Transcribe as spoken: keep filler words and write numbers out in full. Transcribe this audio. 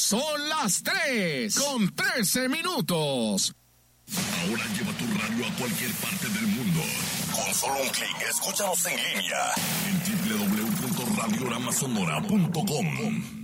Son las tres con trece minutos. Ahora lleva tu radio a cualquier parte del mundo. Con solo un clic, escúchanos en línea en doble u doble u doble u punto radio rama sonora punto com.